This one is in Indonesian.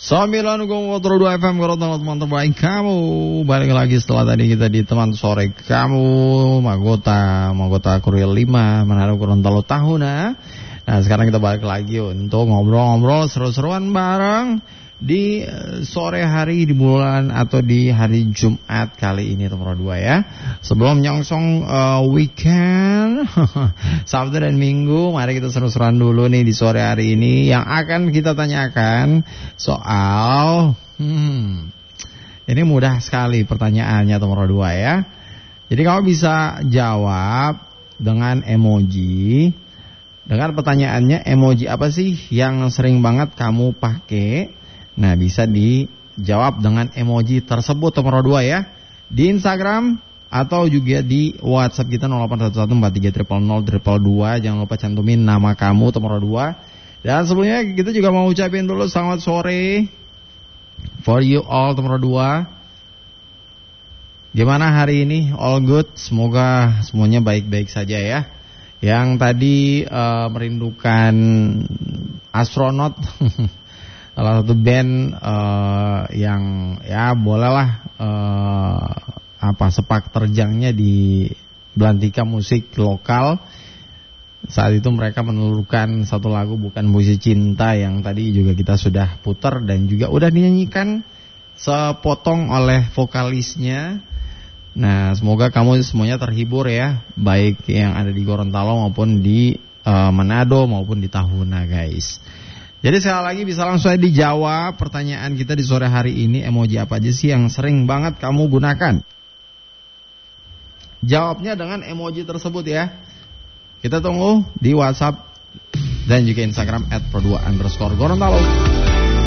9,2 FM Gorontalo, teman terbaik kamu. Balik lagi setelah tadi kita di teman sore kamu Magota Kuryil 5 Manado Gorontalo Tahuna. Nah sekarang kita balik lagi untuk ngobrol-ngobrol seru-seruan bareng di sore hari di bulan atau di hari Jumat kali ini nomor 2 ya. Sebelum nyongsong weekend Sabtu dan Minggu, mari kita seru-seruan dulu nih di sore hari ini. Yang akan kita tanyakan soal ini mudah sekali pertanyaannya nomor 2 ya. Jadi kamu bisa jawab dengan emoji. Dengan pertanyaannya, emoji apa sih yang sering banget kamu pakai? Nah bisa dijawab dengan emoji tersebut nomor 2 ya. Di Instagram atau juga di WhatsApp kita 0811430002. Jangan lupa cantumin nama kamu nomor 2. Dan sebelumnya kita juga mau ucapin dulu selamat sore for you all nomor 2. Gimana hari ini? All good? Semoga semuanya baik-baik saja ya. Yang tadi merindukan astronot salah satu band yang ya bolehlah sepak terjangnya di belantika musik lokal. Saat itu mereka menelurkan satu lagu Bukan Puisi Cinta yang tadi juga kita sudah putar dan juga udah dinyanyikan sepotong oleh vokalisnya. Nah semoga kamu semuanya terhibur ya, baik yang ada di Gorontalo maupun di Manado maupun di Tahuna guys. Jadi sekali lagi bisa langsung dijawab pertanyaan kita di sore hari ini, emoji apa aja sih yang sering banget kamu gunakan? Jawabnya dengan emoji tersebut ya. Kita tunggu di WhatsApp dan juga Instagram @pro2_Gorontalo.